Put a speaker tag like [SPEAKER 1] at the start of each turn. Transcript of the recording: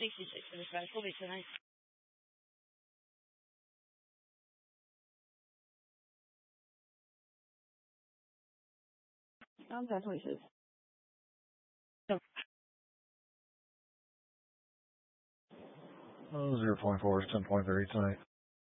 [SPEAKER 1] 66 for the side. We'll be tonight. I'm definitely says. So,
[SPEAKER 2] 0.4 is 10.3 tonight.